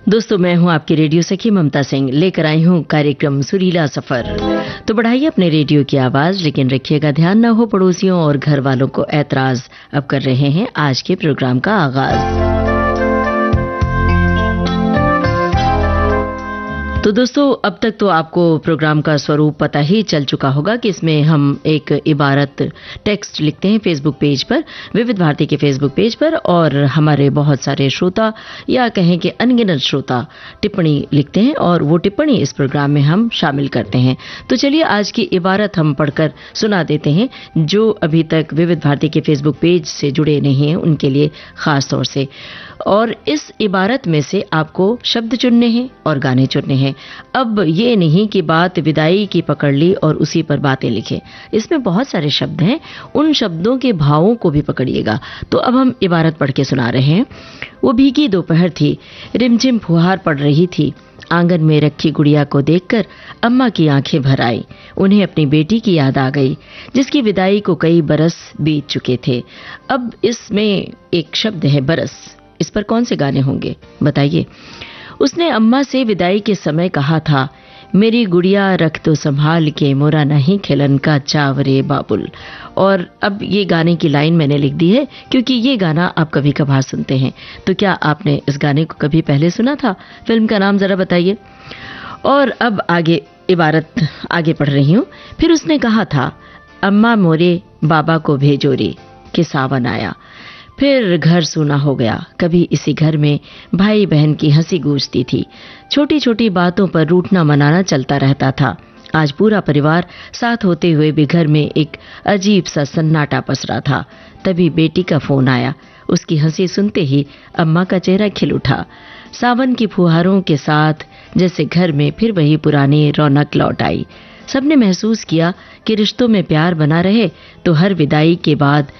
दोस्तों, मैं हूं आपकी रेडियो सखी ममता सिंह, लेकर आई हूं कार्यक्रम सुरीला सफर। तो बढ़ाइए अपने रेडियो की आवाज, लेकिन रखिएगा ध्यान न हो पड़ोसियों और घर वालों को ऐतराज। अब कर रहे हैं आज के प्रोग्राम का आगाज। तो दोस्तों, अब तक तो आपको प्रोग्राम का स्वरूप पता ही चल चुका होगा कि इसमें हम एक इबारत टेक्स्ट लिखते हैं फेसबुक पेज पर, विविध भारती के फेसबुक पेज पर, और हमारे बहुत सारे श्रोता या कहें कि अनगिनत श्रोता टिप्पणी लिखते हैं और वो टिप्पणी इस प्रोग्राम में हम शामिल करते हैं। तो चलिए आज की इबारत हम पढ़कर सुना देते हैं। जो अभी तक विविध भारती के फेसबुक पेज से जुड़े नहीं हैं उनके लिए खास तौर से। और इस इबारत में से आपको शब्द चुनने हैं और गाने चुनने हैं। अब ये नहीं कि बात विदाई की पकड़ ली और उसी पर बातें लिखें। इसमें बहुत सारे शब्द हैं, उन शब्दों के भावों को भी पकड़िएगा। तो अब हम इबारत पढ़ के सुना रहे हैं। वो भीगी दोपहर थी, रिमझिम फुहार पड़ रही थी। आंगन में रखी गुड़िया को देखकर अम्मा की आंखें भर आई। उन्हें अपनी बेटी की याद आ गई, जिसकी विदाई को कई बरस बीत चुके थे। अब इसमें एक शब्द है बरस। इस पर कौन से गाने होंगे बताइए। उसने अम्मा से विदाई के समय कहा था, मेरी गुड़िया रख तो संभाल के, मोरा नहीं खिलन का चावरे बाबुल। और अब ये गाने की लाइन मैंने लिख दी है क्योंकि ये गाना आप कभी कभार सुनते हैं। तो क्या आपने इस गाने को कभी पहले सुना था? फिल्म का नाम जरा बताइए। और अब आगे इबारत आगे पढ़ रही हूँ। फिर उसने कहा था, अम्मा मोरे बाबा को भेजो रे कि सावन आया। फिर घर सूना हो गया। कभी इसी घर में भाई बहन की हंसी गूंजती थी। छोटी छोटी बातों पर रूठना मनाना चलता रहता था। आज पूरा परिवार साथ होते हुए भी घर में एक अजीब सा सन्नाटा पसरा था। तभी बेटी का फोन आया। उसकी हंसी सुनते ही अम्मा का चेहरा खिल उठा। सावन की फुहारों के साथ जैसे घर में फिर वही पुरानी रौनक लौट आई। सबने महसूस किया कि रिश्तों में प्यार बना रहे तो हर विदाई के बाद